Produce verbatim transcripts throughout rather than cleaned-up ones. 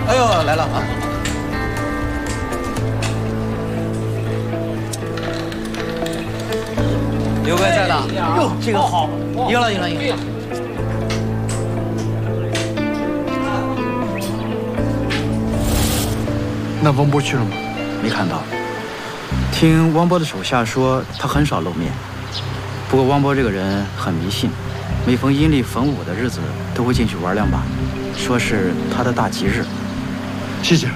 哎呦，来了啊！刘备在的。哟，这个好，赢了，赢了，赢了。 那汪波去了吗？ 没看到。听汪波的手下说，他很少露面。不过汪波这个人很迷信，每逢阴历逢五的日子都会进去玩两把，说是他的大吉日。 谢谢。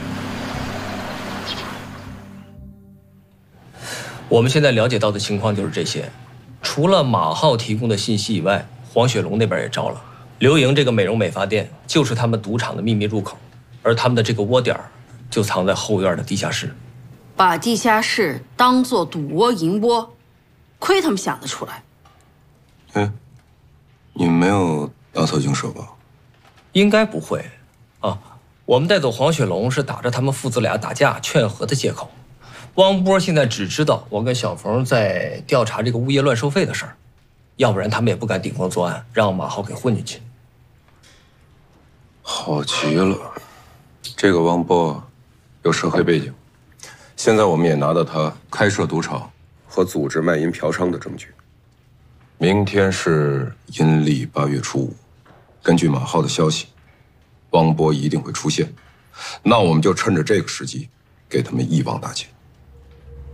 我们现在了解到的情况就是这些。除了马浩提供的信息以外，黄雪龙那边也招了。刘莹这个美容美发店就是他们赌场的秘密入口，而他们的这个窝点就藏在后院的地下室。 把地下室当作赌窝赢窝，亏他们想得出来。 哎，你们没有打草惊蛇吧？ 应该不会，啊，我们带走黄雪龙是打着他们父子俩打架劝和的借口。汪波现在只知道我跟小冯在调查这个物业乱收费的事儿，要不然他们也不敢顶风作案，让马浩给混进去。 好极了，这个汪波有涉黑背景，现在我们也拿到他开设赌场和组织卖淫嫖娼的证据。明天是阴历八月初五，根据马浩的消息，汪波一定会出现，那我们就趁着这个时机，给他们一网打尽。